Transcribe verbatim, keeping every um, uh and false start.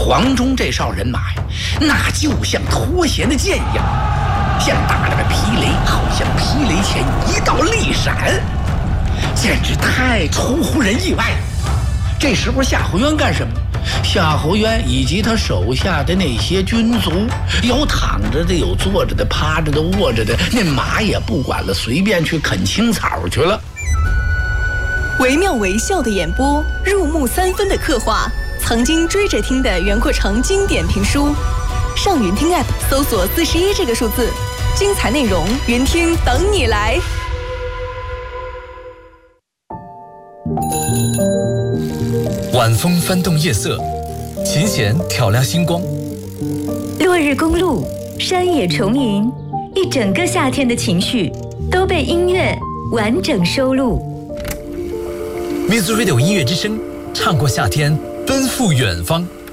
黄忠这哨人马呀，那就像脱弦的箭一样，像打了个霹雷，好像霹雷前一道利闪，简直太出乎人意外了。这时候夏侯渊干什么？夏侯渊以及他手下的那些军卒，有躺着的，有坐着的，趴着的，卧着的，那马也不管了，随便去啃青草去了。 惟妙惟肖的演播，入木三分的刻画，曾经追着听的袁阔成经典评书。上云听 App 搜索四十一这个数字，精彩内容云听等你来。 晚风翻动夜色，琴弦挑亮星光。 落日公路，山野重吟，一整个夏天的情绪都被音乐完整收录。 Music Radio 音乐之声，唱过夏天，奔赴远方。